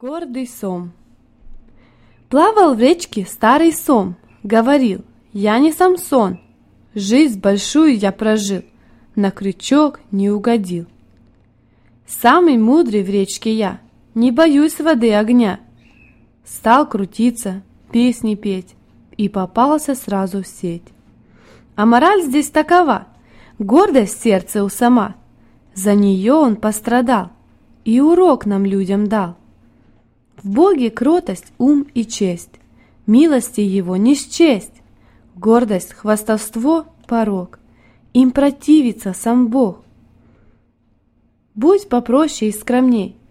Гордый сом. Плавал в речке старый сом, говорил: я не Самсон, жизнь большую я прожил, на крючок не угодил. Самый мудрый в речке я, не боюсь воды огня. Стал крутиться, песни петь, и попался сразу в сеть. А мораль здесь такова: гордость в сердце у сома, за нее он пострадал и урок нам людям дал. В Боге кротость, ум и честь, милости его не счесть. Гордость, хвастовство – порок, им противится сам Бог. Будь попроще и скромней,